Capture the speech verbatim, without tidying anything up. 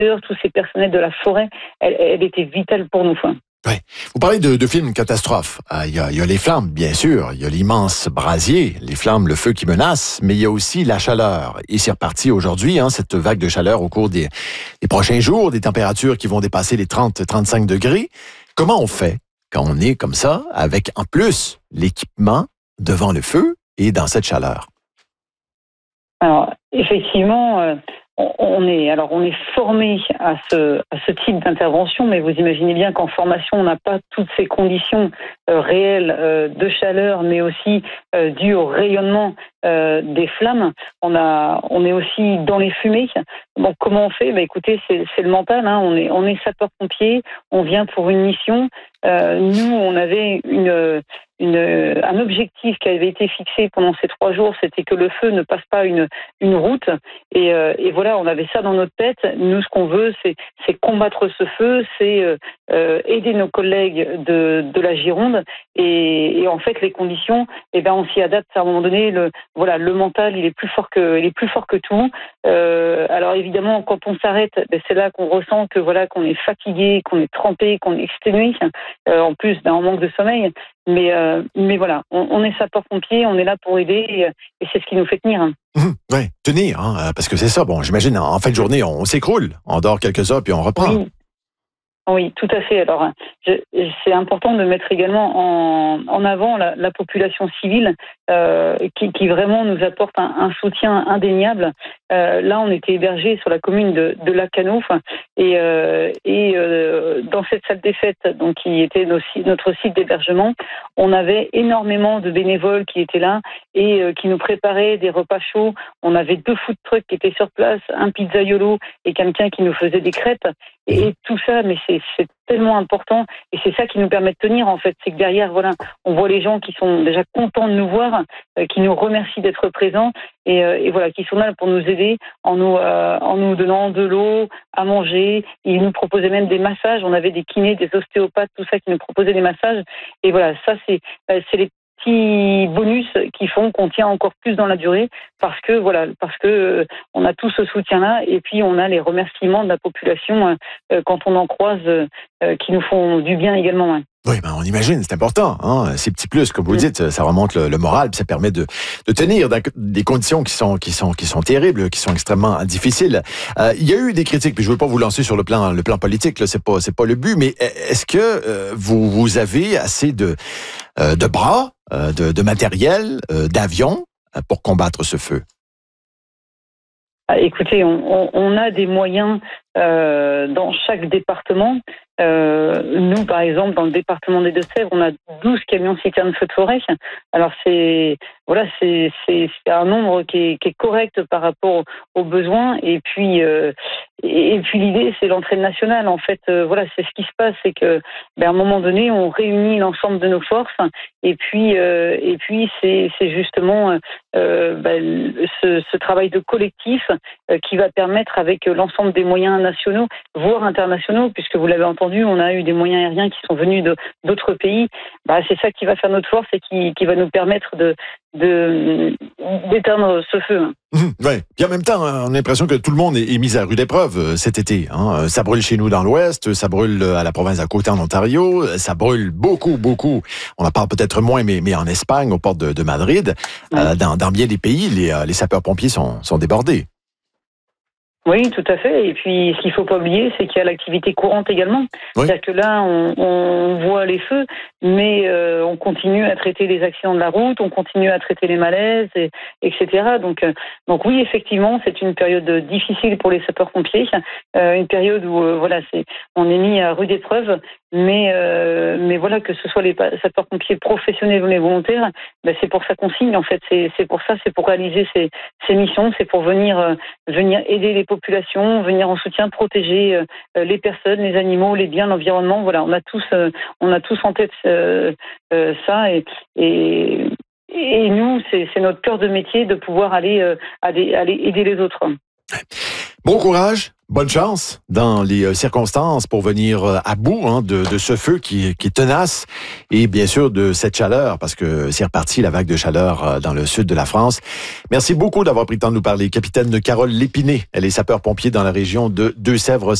tous ces personnels de la forêt, elle, elle était vitale pour nous. Ouais. Vous parlez de, de films catastrophes. Ah, il y a, il y a les flammes, bien sûr. Il y a l'immense brasier, les flammes, le feu qui menace, mais il y a aussi la chaleur. Et c'est reparti aujourd'hui, hein, cette vague de chaleur au cours des, des prochains jours, des températures qui vont dépasser les trente à trente-cinq degrés. Comment on fait quand on est comme ça, avec en plus l'équipement devant le feu et dans cette chaleur? Alors, effectivement, euh, on est, alors on est formé à ce, à ce type d'intervention, mais vous imaginez bien qu'en formation, on n'a pas toutes ces conditions euh, réelles euh, de chaleur, mais aussi euh, dues au rayonnement euh, des flammes. On a, on est aussi dans les fumées. Donc comment on fait? Bah, écoutez, c'est, c'est le mental. Hein. On est, on est sapeur-pompier. On vient pour une mission. Euh, nous, on avait une Une, un objectif qui avait été fixé pendant ces trois jours, c'était que le feu ne passe pas une, une route. Et, euh, et voilà, on avait ça dans notre tête. Nous, ce qu'on veut, c'est, c'est combattre ce feu, c'est euh, aider nos collègues de, de la Gironde. Et, et en fait, les conditions, eh ben, on s'y adapte. À un moment donné, le, voilà, le mental, il est plus fort que, il est plus fort que tout. Euh, alors évidemment, quand on s'arrête, ben, c'est là qu'on ressent que voilà, qu'on est fatigué, qu'on est trempé, qu'on est exténué. Euh, en plus d'un manque de sommeil. Mais, euh, mais voilà, on, on est sapeurs-pompiers, on est là pour aider et, et c'est ce qui nous fait tenir. Mmh, oui, tenir, hein, parce que c'est ça. Bon, j'imagine, en fin de journée, on s'écroule, on dort quelques heures puis on reprend. Oui. Oui, tout à fait. Alors, je, c'est important de mettre également en, en avant la, la population civile euh, qui, qui vraiment nous apporte un, un soutien indéniable. Euh, là, on était hébergés sur la commune de, de Lacanau et, euh, et euh, dans cette salle des fêtes, donc qui était nos, notre site d'hébergement, on avait énormément de bénévoles qui étaient là et euh, qui nous préparaient des repas chauds. On avait deux food trucks qui étaient sur place, un pizzaiolo et quelqu'un qui nous faisait des crêpes. Et tout ça, mais c'est, c'est tellement important et c'est ça qui nous permet de tenir en fait. C'est que derrière, voilà, on voit les gens qui sont déjà contents de nous voir, euh, qui nous remercient d'être présents et, euh, et voilà, qui sont là pour nous aider en nous euh, en nous donnant de l'eau, à manger. Ils nous proposaient même des massages. On avait des kinés, des ostéopathes, tout ça qui nous proposaient des massages. Et voilà, ça c'est euh, c'est les petits bonus qui font qu'on tient encore plus dans la durée parce que voilà parce que euh, on a tout ce soutien là et puis on a les remerciements de la population euh, quand on en croise euh, qui nous font du bien également. Hein. Oui, ben on imagine, c'est important. Hein? Ces petits plus, comme vous le dites, ça remonte le, le moral, puis ça permet de, de tenir dans des conditions qui sont qui sont qui sont terribles, qui sont extrêmement difficiles. Euh, il y a eu des critiques, puis je veux pas vous lancer sur le plan le plan politique, là, c'est pas c'est pas le but, mais est-ce que euh, vous vous avez assez de euh, de bras, euh, de, de matériel, euh, d'avions euh, pour combattre ce feu? Écoutez, on, on, on a des moyens euh, dans chaque département. Euh, nous, par exemple, dans le département des Deux-Sèvres, on a douze camions citernes feu de forêt. Alors c'est voilà, c'est, c'est, c'est un nombre qui est, qui est correct par rapport aux besoins. Et puis euh, et, et puis l'idée, c'est l'entraide nationale. En fait, euh, voilà, c'est ce qui se passe, c'est que ben, à un moment donné, on réunit l'ensemble de nos forces. Et puis euh, et puis c'est, c'est justement euh, ben, ce, ce travail de collectif euh, qui va permettre, avec l'ensemble des moyens nationaux, voire internationaux, puisque vous l'avez entendu, on a eu des moyens aériens qui sont venus de, d'autres pays. Bah, c'est ça qui va faire notre force et qui, qui va nous permettre de, de, d'éteindre ce feu. Mmh, oui. Puis en même temps, on a l'impression que tout le monde est, est mis à rude épreuve cet été. Hein. Ça brûle chez nous dans l'Ouest, ça brûle à la province à côté en Ontario, ça brûle beaucoup, beaucoup. On en parle peut-être moins, mais, mais en Espagne, aux portes de, de Madrid, oui. euh, dans, dans bien des pays, les, les sapeurs-pompiers sont, sont débordés. Oui, tout à fait. Et puis, ce qu'il ne faut pas oublier, c'est qu'il y a l'activité courante également. Oui. C'est-à-dire que là, on, on voit les feux, mais euh, on continue à traiter les accidents de la route, on continue à traiter les malaises, et, etc. Donc, euh, donc oui, effectivement, c'est une période difficile pour les sapeurs-pompiers, euh, une période où euh, voilà, c'est, on est mis à rude épreuve. Mais euh, mais voilà, que ce soit les sapeurs-pompiers professionnels ou les volontaires, ben c'est pour ça qu'on signe en fait. C'est c'est pour ça, c'est pour réaliser ces ces missions, c'est pour venir euh, venir aider les populations, venir en soutien, protéger euh, les personnes, les animaux, les biens, l'environnement. Voilà, on a tous euh, on a tous en tête euh, euh, ça et et et nous c'est c'est notre cœur de métier de pouvoir aller euh, aller, aller aider les autres. Bon courage, bonne chance dans les euh, circonstances pour venir euh, à bout hein, de, de ce feu qui, qui est tenace et bien sûr de cette chaleur parce que c'est reparti la vague de chaleur euh, dans le sud de la France. Merci beaucoup d'avoir pris le temps de nous parler. Capitaine Carole Lépiné, elle est sapeur-pompier dans la région de Deux-Sèvres.